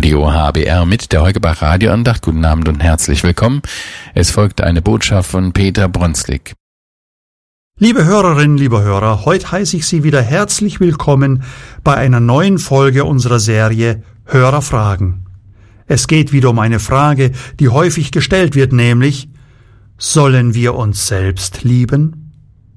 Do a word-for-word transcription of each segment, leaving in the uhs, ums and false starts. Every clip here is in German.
Radio H B R mit der Heugebach Radioandacht. Guten Abend und herzlich willkommen. Es folgt eine Botschaft von Peter Bronslik. Liebe Hörerinnen, liebe Hörer, heute heiße ich Sie wieder herzlich willkommen bei einer neuen Folge unserer Serie Hörerfragen. Es geht wieder um eine Frage, die häufig gestellt wird, nämlich: Sollen wir uns selbst lieben?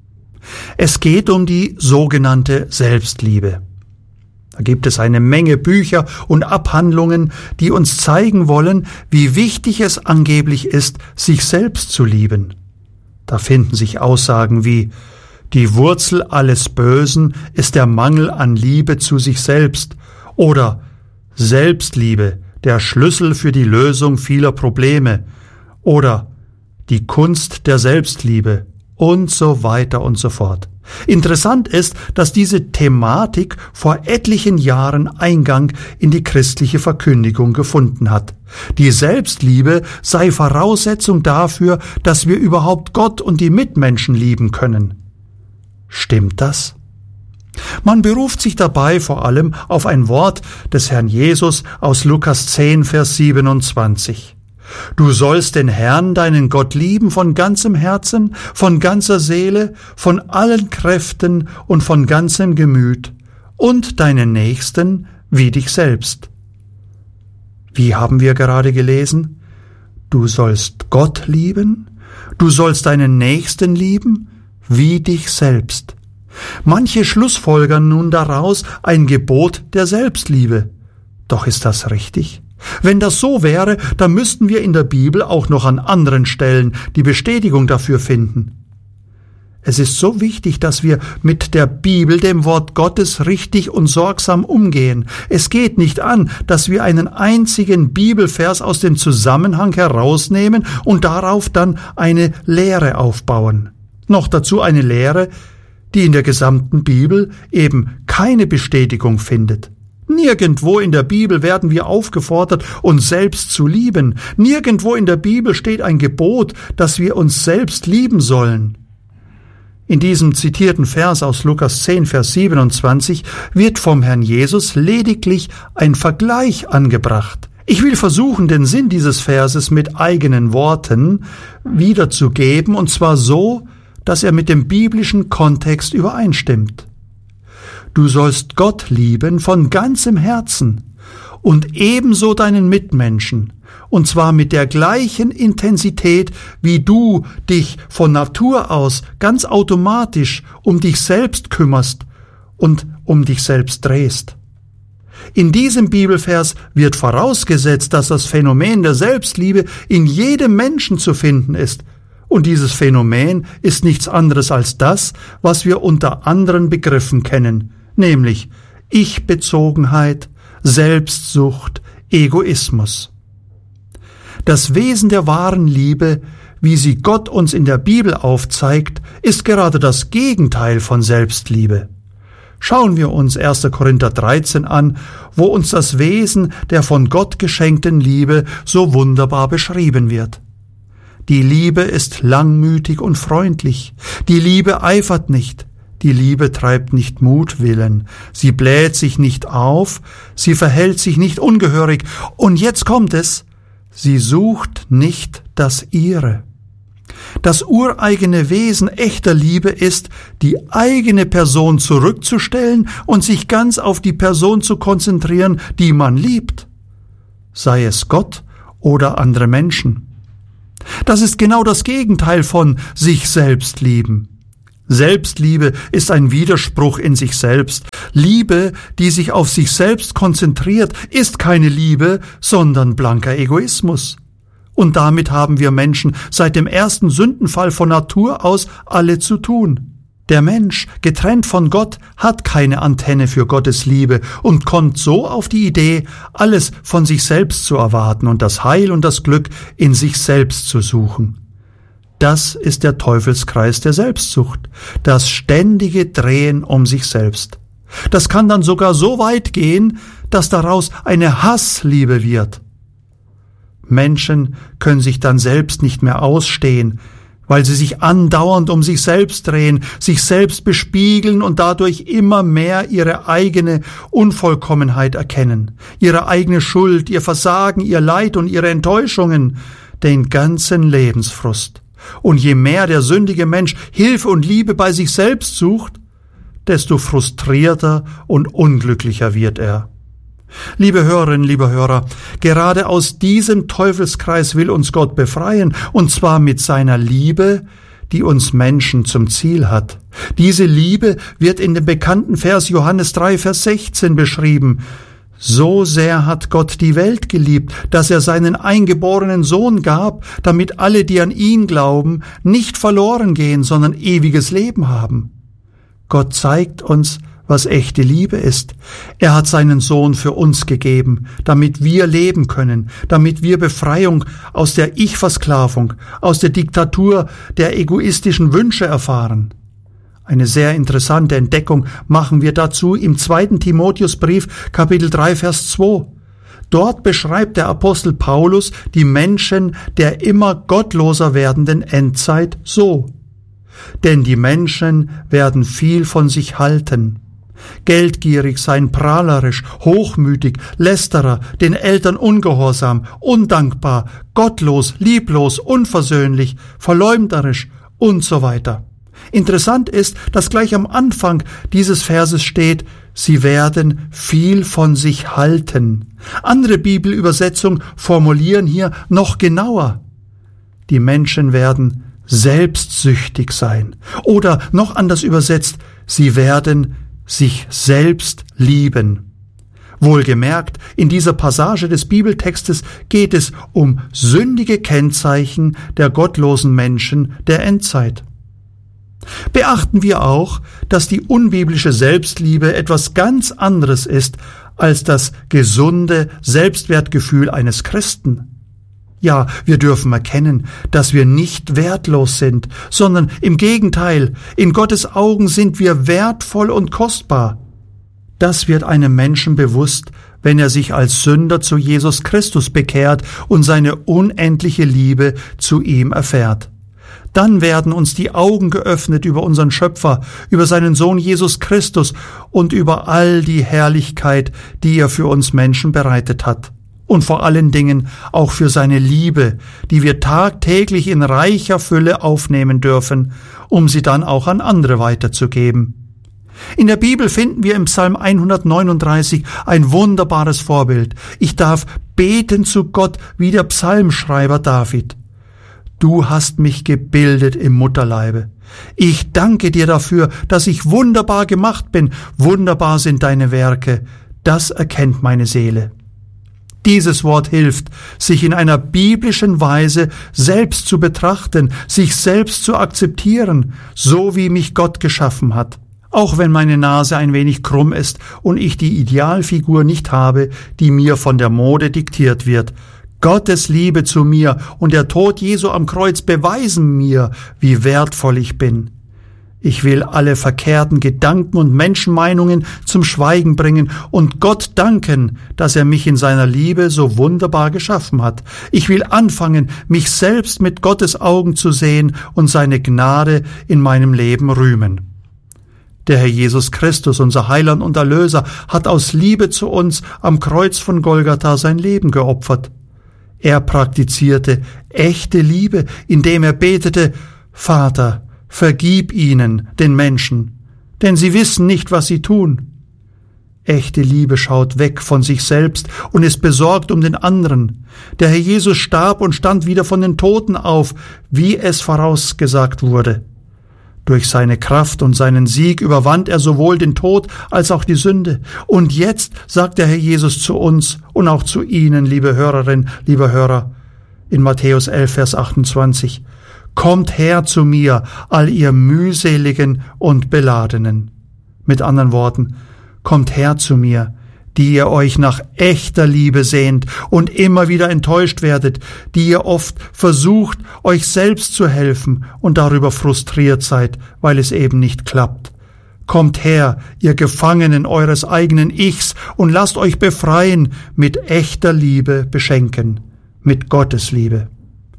Es geht um die sogenannte Selbstliebe. Da gibt es eine Menge Bücher und Abhandlungen, die uns zeigen wollen, wie wichtig es angeblich ist, sich selbst zu lieben. Da finden sich Aussagen wie: Die Wurzel alles Bösen ist der Mangel an Liebe zu sich selbst oder Selbstliebe, der Schlüssel für die Lösung vieler Probleme oder die Kunst der Selbstliebe und so weiter und so fort. Interessant ist, dass diese Thematik vor etlichen Jahren Eingang in die christliche Verkündigung gefunden hat. Die Selbstliebe sei Voraussetzung dafür, dass wir überhaupt Gott und die Mitmenschen lieben können. Stimmt das? Man beruft sich dabei vor allem auf ein Wort des Herrn Jesus aus Lukas zehn, Vers siebenundzwanzig. Du sollst den Herrn, deinen Gott, lieben von ganzem Herzen, von ganzer Seele, von allen Kräften und von ganzem Gemüt und deinen Nächsten wie dich selbst. Wie haben wir gerade gelesen? Du sollst Gott lieben, du sollst deinen Nächsten lieben wie dich selbst. Manche schlussfolgern nun daraus ein Gebot der Selbstliebe. Doch ist das richtig? Wenn das so wäre, dann müssten wir in der Bibel auch noch an anderen Stellen die Bestätigung dafür finden. Es ist so wichtig, dass wir mit der Bibel, dem Wort Gottes, richtig und sorgsam umgehen. Es geht nicht an, dass wir einen einzigen Bibelvers aus dem Zusammenhang herausnehmen und darauf dann eine Lehre aufbauen. Noch dazu eine Lehre, die in der gesamten Bibel eben keine Bestätigung findet. Nirgendwo in der Bibel werden wir aufgefordert, uns selbst zu lieben. Nirgendwo in der Bibel steht ein Gebot, dass wir uns selbst lieben sollen. In diesem zitierten Vers aus Lukas zehn, Vers siebenundzwanzig wird vom Herrn Jesus lediglich ein Vergleich angebracht. Ich will versuchen, den Sinn dieses Verses mit eigenen Worten wiederzugeben, und zwar so, dass er mit dem biblischen Kontext übereinstimmt. Du sollst Gott lieben von ganzem Herzen und ebenso deinen Mitmenschen, und zwar mit der gleichen Intensität, wie du dich von Natur aus ganz automatisch um dich selbst kümmerst und um dich selbst drehst. In diesem Bibelvers wird vorausgesetzt, dass das Phänomen der Selbstliebe in jedem Menschen zu finden ist. Und dieses Phänomen ist nichts anderes als das, was wir unter anderen Begriffen kennen, nämlich Ich-Bezogenheit, Selbstsucht, Egoismus. Das Wesen der wahren Liebe, wie sie Gott uns in der Bibel aufzeigt, ist gerade das Gegenteil von Selbstliebe. Schauen wir uns erster Korinther dreizehn an, wo uns das Wesen der von Gott geschenkten Liebe so wunderbar beschrieben wird. Die Liebe ist langmütig und freundlich. Die Liebe eifert nicht. Die Liebe treibt nicht Mutwillen. Sie bläht sich nicht auf. Sie verhält sich nicht ungehörig. Und jetzt kommt es. Sie sucht nicht das Ihre. Das ureigene Wesen echter Liebe ist, die eigene Person zurückzustellen und sich ganz auf die Person zu konzentrieren, die man liebt. Sei es Gott oder andere Menschen. Das ist genau das Gegenteil von sich selbst lieben. Selbstliebe ist ein Widerspruch in sich selbst. Liebe, die sich auf sich selbst konzentriert, ist keine Liebe, sondern blanker Egoismus. Und damit haben wir Menschen seit dem ersten Sündenfall von Natur aus alle zu tun. Der Mensch, getrennt von Gott, hat keine Antenne für Gottes Liebe und kommt so auf die Idee, alles von sich selbst zu erwarten und das Heil und das Glück in sich selbst zu suchen. Das ist der Teufelskreis der Selbstsucht, das ständige Drehen um sich selbst. Das kann dann sogar so weit gehen, dass daraus eine Hassliebe wird. Menschen können sich dann selbst nicht mehr ausstehen, weil sie sich andauernd um sich selbst drehen, sich selbst bespiegeln und dadurch immer mehr ihre eigene Unvollkommenheit erkennen, ihre eigene Schuld, ihr Versagen, ihr Leid und ihre Enttäuschungen, den ganzen Lebensfrust. Und je mehr der sündige Mensch Hilfe und Liebe bei sich selbst sucht, desto frustrierter und unglücklicher wird er. Liebe Hörerinnen, liebe Hörer, gerade aus diesem Teufelskreis will uns Gott befreien, und zwar mit seiner Liebe, die uns Menschen zum Ziel hat. Diese Liebe wird in dem bekannten Vers Johannes drei, Vers sechzehn beschrieben. So sehr hat Gott die Welt geliebt, dass er seinen eingeborenen Sohn gab, damit alle, die an ihn glauben, nicht verloren gehen, sondern ewiges Leben haben. Gott zeigt uns, was echte Liebe ist. Er hat seinen Sohn für uns gegeben, damit wir leben können, damit wir Befreiung aus der Ich-Versklavung, aus der Diktatur der egoistischen Wünsche erfahren. Eine sehr interessante Entdeckung machen wir dazu im zweiten Timotheusbrief, Kapitel drei, Vers zwei. Dort beschreibt der Apostel Paulus die Menschen der immer gottloser werdenden Endzeit so: Denn die Menschen werden viel von sich halten, geldgierig sein, prahlerisch, hochmütig, Lästerer, den Eltern ungehorsam, undankbar, gottlos, lieblos, unversöhnlich, verleumderisch und so weiter. Interessant ist, dass gleich am Anfang dieses Verses steht, sie werden viel von sich halten. Andere Bibelübersetzungen formulieren hier noch genauer: Die Menschen werden selbstsüchtig sein. Oder noch anders übersetzt, sie werden sich selbst lieben. Wohlgemerkt, in dieser Passage des Bibeltextes geht es um sündige Kennzeichen der gottlosen Menschen der Endzeit. Beachten wir auch, dass die unbiblische Selbstliebe etwas ganz anderes ist als das gesunde Selbstwertgefühl eines Christen. Ja, wir dürfen erkennen, dass wir nicht wertlos sind, sondern im Gegenteil, in Gottes Augen sind wir wertvoll und kostbar. Das wird einem Menschen bewusst, wenn er sich als Sünder zu Jesus Christus bekehrt und seine unendliche Liebe zu ihm erfährt. Dann werden uns die Augen geöffnet über unseren Schöpfer, über seinen Sohn Jesus Christus und über all die Herrlichkeit, die er für uns Menschen bereitet hat. Und vor allen Dingen auch für seine Liebe, die wir tagtäglich in reicher Fülle aufnehmen dürfen, um sie dann auch an andere weiterzugeben. In der Bibel finden wir im Psalm hundertneununddreißig ein wunderbares Vorbild. Ich darf beten zu Gott wie der Psalmschreiber David. Du hast mich gebildet im Mutterleibe. Ich danke dir dafür, dass ich wunderbar gemacht bin. Wunderbar sind deine Werke. Das erkennt meine Seele. Dieses Wort hilft, sich in einer biblischen Weise selbst zu betrachten, sich selbst zu akzeptieren, so wie mich Gott geschaffen hat. Auch wenn meine Nase ein wenig krumm ist und ich die Idealfigur nicht habe, die mir von der Mode diktiert wird. Gottes Liebe zu mir und der Tod Jesu am Kreuz beweisen mir, wie wertvoll ich bin. Ich will alle verkehrten Gedanken und Menschenmeinungen zum Schweigen bringen und Gott danken, dass er mich in seiner Liebe so wunderbar geschaffen hat. Ich will anfangen, mich selbst mit Gottes Augen zu sehen und seine Gnade in meinem Leben rühmen. Der Herr Jesus Christus, unser Heiland und Erlöser, hat aus Liebe zu uns am Kreuz von Golgatha sein Leben geopfert. Er praktizierte echte Liebe, indem er betete: Vater, vergib ihnen, den Menschen, denn sie wissen nicht, was sie tun. Echte Liebe schaut weg von sich selbst und ist besorgt um den anderen. Der Herr Jesus starb und stand wieder von den Toten auf, wie es vorausgesagt wurde. Durch seine Kraft und seinen Sieg überwand er sowohl den Tod als auch die Sünde. Und jetzt sagt der Herr Jesus zu uns und auch zu Ihnen, liebe Hörerinnen, liebe Hörer, in Matthäus elf, Vers achtundzwanzig, Kommt her zu mir, all ihr mühseligen und Beladenen. Mit anderen Worten, kommt her zu mir, die ihr euch nach echter Liebe sehnt und immer wieder enttäuscht werdet, die ihr oft versucht, euch selbst zu helfen und darüber frustriert seid, weil es eben nicht klappt. Kommt her, ihr Gefangenen eures eigenen Ichs, und lasst euch befreien, mit echter Liebe beschenken, mit Gottes Liebe.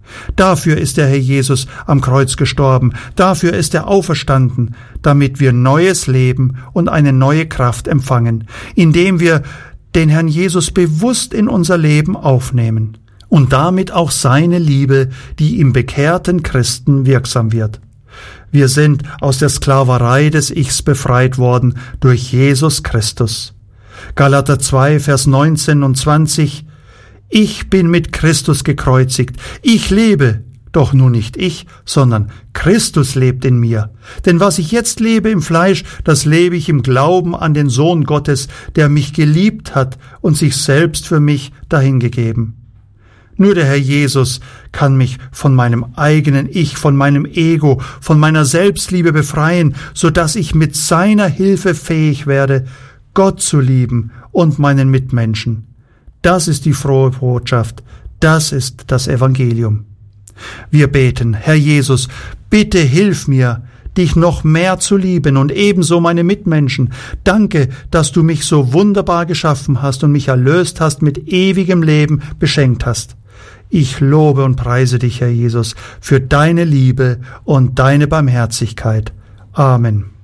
Dafür ist der Herr Jesus am Kreuz gestorben, dafür ist er auferstanden, damit wir neues Leben und eine neue Kraft empfangen, indem wir den Herrn Jesus bewusst in unser Leben aufnehmen und damit auch seine Liebe, die im bekehrten Christen wirksam wird. Wir sind aus der Sklaverei des Ichs befreit worden durch Jesus Christus. Galater zwei, Vers neunzehn und zwanzig: Ich bin mit Christus gekreuzigt, ich lebe, doch nun nicht ich, sondern Christus lebt in mir. Denn was ich jetzt lebe im Fleisch, das lebe ich im Glauben an den Sohn Gottes, der mich geliebt hat und sich selbst für mich dahingegeben. Nur der Herr Jesus kann mich von meinem eigenen Ich, von meinem Ego, von meiner Selbstliebe befreien, so dass ich mit seiner Hilfe fähig werde, Gott zu lieben und meinen Mitmenschen. Das ist die frohe Botschaft, das ist das Evangelium. Wir beten: Herr Jesus, bitte hilf mir, dich noch mehr zu lieben und ebenso meine Mitmenschen. Danke, dass du mich so wunderbar geschaffen hast und mich erlöst hast, mit ewigem Leben beschenkt hast. Ich lobe und preise dich, Herr Jesus, für deine Liebe und deine Barmherzigkeit. Amen.